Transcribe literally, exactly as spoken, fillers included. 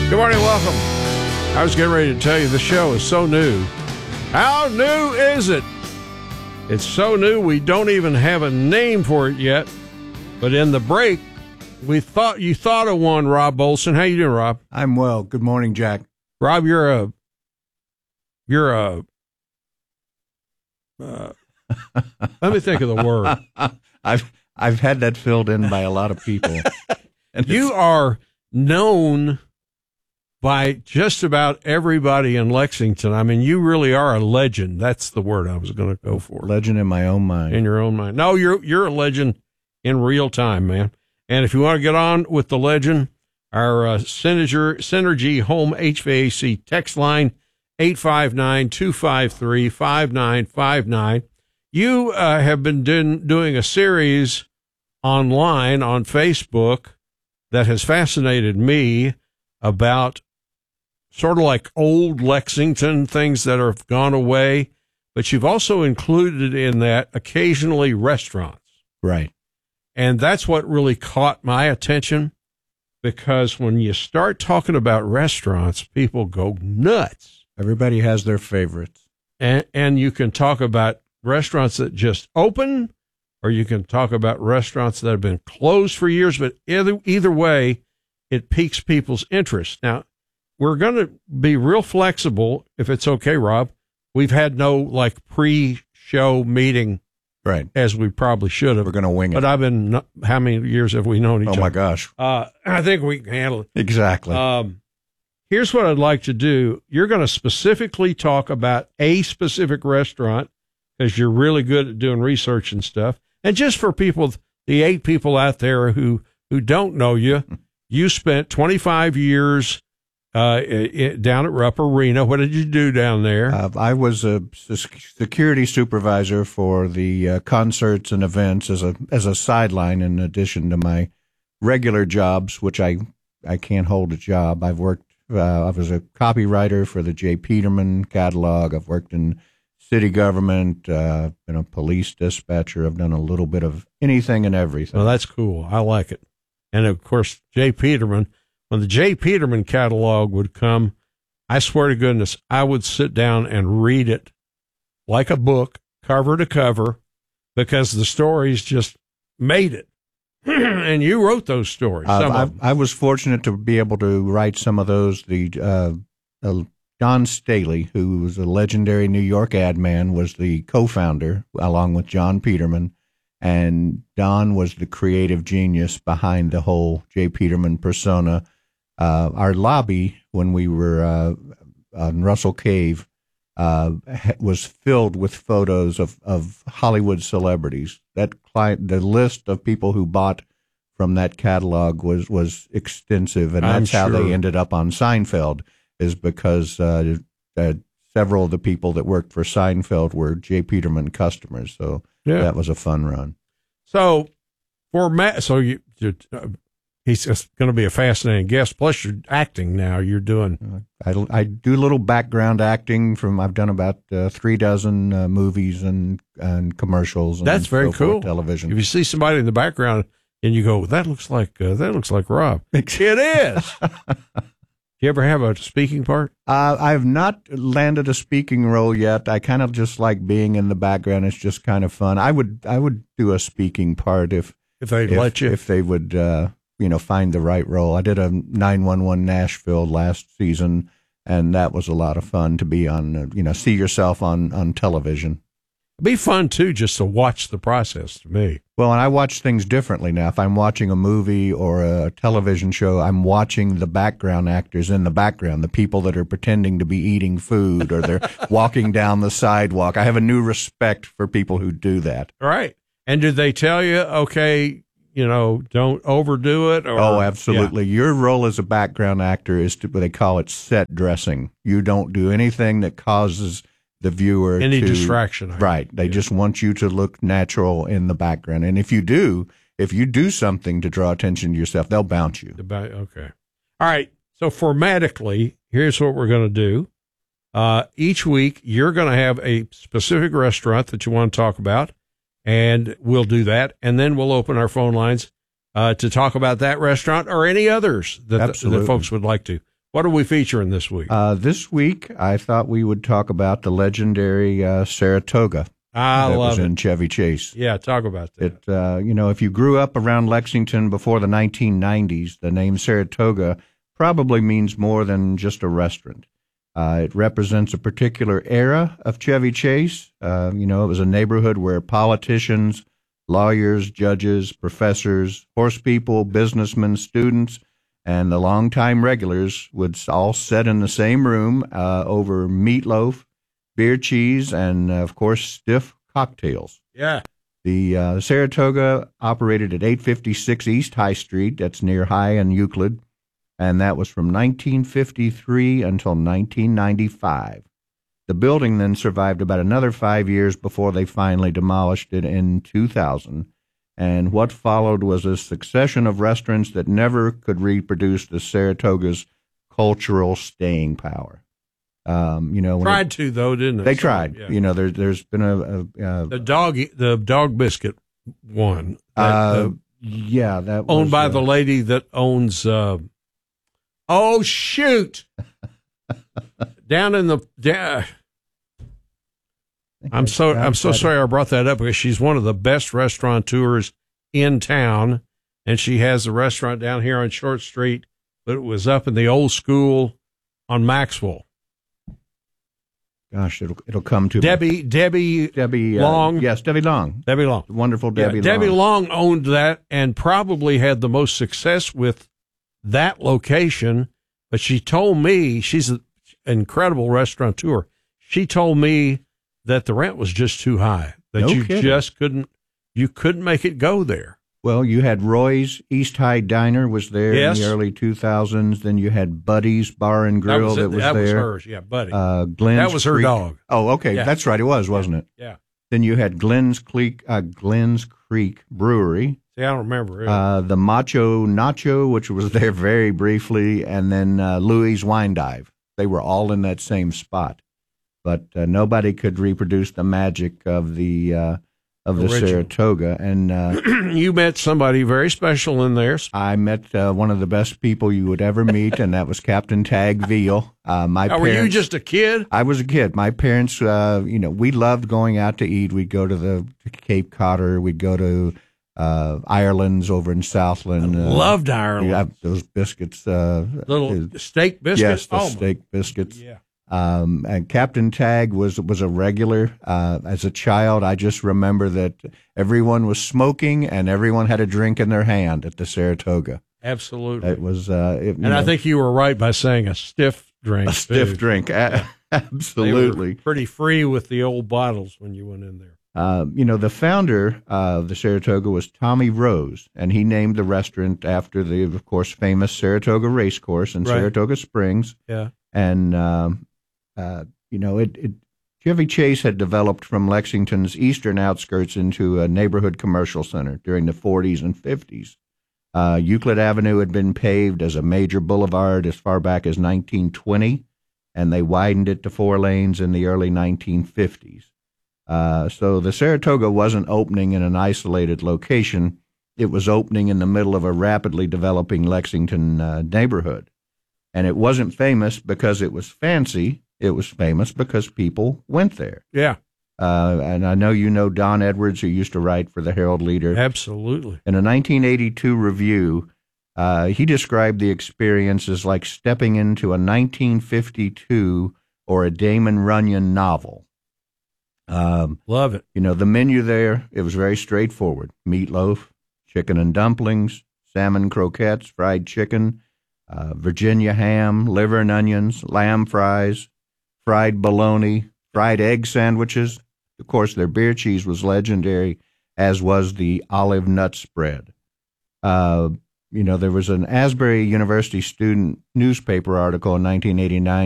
Good morning, welcome. I was getting ready to tell you the show is so new. How new is it? It's so new we don't even have a name for it yet. But in the break, we thought you thought of one, Rob Bolson. How you doing, Rob? I'm well. Good morning, Jack. Rob, you're a you're a uh, let me think of the word. I've I've had that filled in by a lot of people. And you are known by just about everybody in Lexington. I mean, you really are a legend. That's the word I was going to go for. Legend in my own mind. In your own mind. No, you're you're a legend in real time, man. And if you want to get on with the legend, our uh, Synergy, Synergy Home H V A C text line, eight five nine, two five three, five nine five nine. You uh, have been doing, doing a series online on Facebook that has fascinated me about sort of like old Lexington, things that have gone away, but you've also included in that occasionally restaurants. Right. And that's what really caught my attention, because when you start talking about restaurants, people go nuts. Everybody has their favorites. And, and you can talk about restaurants that just open, or you can talk about restaurants that have been closed for years, but either, either way, it piques people's interest. Now, we're going to be real flexible, if it's okay, Rob. We've had no, like, pre-show meeting, right, as we probably should have. We're going to wing it. But I've been, how many years have we known each oh, other? Oh, my gosh. Uh, I think we can handle it. Exactly. Um, here's what I'd like to do. You're going to specifically talk about a specific restaurant, because you're really good at doing research and stuff. And just for people, the eight people out there who, who don't know you, you spent twenty-five years uh, it, down at Rupp Arena. What did you do down there? Uh, I was a security supervisor for the uh, concerts and events as a as a sideline, in addition to my regular jobs, which I I can't hold a job. I've worked. Uh, I was a copywriter for the J. Peterman catalog. I've worked in city government. Uh, been a police dispatcher. I've done a little bit of anything and everything. Well, that's cool. I like it. And of course, J. Peterman. When the J. Peterman catalog would come, I swear to goodness, I would sit down and read it like a book, cover to cover, because the stories just made it. And you wrote those stories. Uh, I, I was fortunate to be able to write some of those. The uh, uh, Don Staley, who was a legendary New York ad man, was the co-founder, along with John Peterman. And Don was the creative genius behind the whole J. Peterman persona. Uh, our lobby, when we were uh, on Russell Cave, uh, was filled with photos of, of Hollywood celebrities. That client, the list of people who bought from that catalog was, was extensive, and that's how they ended up on Seinfeld, is because uh, uh, several of the people that worked for Seinfeld were J. Peterman customers. So yeah, that was a fun run. So for Matt, so you, you uh, he's just going to be a fascinating guest. Plus, you're acting now. You're doing. I, I do a little background acting from. I've done about uh, three dozen uh, movies and and commercials. And That's very so cool. Television. If you see somebody in the background and you go, "That looks like uh, that looks like Rob," it is. You ever have a speaking part? Uh, I've not landed a speaking role yet. I kind of just like being in the background. It's just kind of fun. I would I would do a speaking part if if they if, let you. If they would, uh, you know, find the right role. I did a nine one one Nashville last season, and that was a lot of fun to be on. Uh, you know, see yourself on on television. It'd be fun too, just to watch the process. To me. Well, and I watch things differently now. If I'm watching a movie or a television show, I'm watching the background actors in the background, the people that are pretending to be eating food or they're walking down the sidewalk. I have a new respect for people who do that. Right. And did they tell you, okay, you know, don't overdo it? Or, oh, absolutely. Yeah. Your role as a background actor is to, they call it set dressing. You don't do anything that causes the viewer any to, distraction. Right. They yeah. just want you to look natural in the background. And if you do, if you do something to draw attention to yourself, they'll bounce you. Okay. All right. So formatically, here's what we're going to do. Uh, each week, you're going to have a specific restaurant that you want to talk about, and we'll do that. And then we'll open our phone lines uh, to talk about that restaurant or any others that, the, that folks would like to. What are we featuring this week? Uh, this week, I thought we would talk about the legendary uh, Saratoga. I that love was it. in Chevy Chase. Yeah, talk about that. It, uh, you know, if you grew up around Lexington before the nineteen nineties, the name Saratoga probably means more than just a restaurant. Uh, it represents a particular era of Chevy Chase. Uh, you know, it was a neighborhood where politicians, lawyers, judges, professors, horse people, businessmen, students, and the longtime regulars would all sit in the same room uh, over meatloaf, beer cheese, and, uh, of course, stiff cocktails. Yeah. The uh, Saratoga operated at eight fifty-six East High Street. That's near High and Euclid. And that was from nineteen fifty-three until nineteen ninety-five. The building then survived about another five years before they finally demolished it in two thousand. And what followed was a succession of restaurants that never could reproduce the Saratoga's cultural staying power. Um, you know, when tried it, to though, didn't it? They So, tried. yeah. You know, there, there's been a, a, a The dog, the dog biscuit one, that, uh, uh, yeah, that owned was, by uh, the lady that owns. Uh, oh shoot! Down in the. Da- I'm so I'm so sorry I brought that up because she's one of the best restaurateurs in town, and she has a restaurant down here on Short Street, but it was up in the old school on Maxwell. Gosh, it'll it'll come to Debbie me. Debbie Debbie uh, Long. Yes, Debbie Long. Debbie Long. Wonderful Debbie yeah, Long. Debbie Long owned that and probably had the most success with that location. But she told me, she's an incredible restaurateur. She told me that the rent was just too high, that No you kidding. just couldn't, you couldn't make it go there. Well, you had Roy's East High Diner was there Yes. in the early two thousands. Then you had Buddy's Bar and Grill that it. was, that was there. hers, yeah, buddy. Uh, Glenn's that was her Creek. dog. Oh, okay, Yeah. that's right. It was, wasn't it? Yeah. Then you had Glenn's Creek, uh, Glenn's Creek Brewery. See, I don't remember it. Uh, the Macho Nacho, which was there very briefly, and then uh, Louis' Wine Dive. They were all in that same spot, but uh, nobody could reproduce the magic of the uh, of the Original. Saratoga. And uh, You met somebody very special in there. I met uh, one of the best people you would ever meet, and that was Captain Tag Veal. Uh, my Now, were you parents- just a kid? I was a kid. My parents, uh, you know, we loved going out to eat. We'd go to the to Cape Cotter. We'd go to uh, Ireland's over in Southland. Uh, Loved Ireland. yeah, those biscuits. Uh, Little uh, steak biscuits. yes, the Oh, my- steak biscuits. Yeah. Um, and Captain Tag was was a regular. Uh, as a child, I just remember that everyone was smoking and everyone had a drink in their hand at the Saratoga. Absolutely. It was, uh, it, you and I know, think you were right by saying a stiff drink. a stiff too. drink. A- They were Absolutely. pretty free with the old bottles when you went in there. Uh, you know, the founder of the Saratoga was Tommy Rose, and he named the restaurant after the, of course, famous Saratoga Racecourse in Right. Saratoga Springs. Yeah. And, um, uh, you know, it, it Chevy Chase had developed from Lexington's eastern outskirts into a neighborhood commercial center during the forties and fifties. Uh, Euclid Avenue had been paved as a major boulevard as far back as nineteen twenty, and they widened it to four lanes in the early nineteen fifties. Uh, so the Saratoga wasn't opening in an isolated location. It was opening in the middle of a rapidly developing Lexington uh, neighborhood. And it wasn't famous because it was fancy. It was famous because people went there. Yeah. Uh, and I know you know Don Edwards, who used to write for the Herald Leader. Absolutely. In a nineteen eighty-two review, uh, he described the experience as like stepping into a nineteen fifty-two or a Damon Runyon novel. Um, Love it. you know, the menu there, it was very straightforward. Meatloaf, chicken and dumplings, salmon croquettes, fried chicken, uh, Virginia ham, liver and onions, lamb fries, fried bologna, fried egg sandwiches. Of course, their beer cheese was legendary, as was the olive nut spread. Uh, you know, there was an Asbury University student newspaper article in nineteen eighty-nine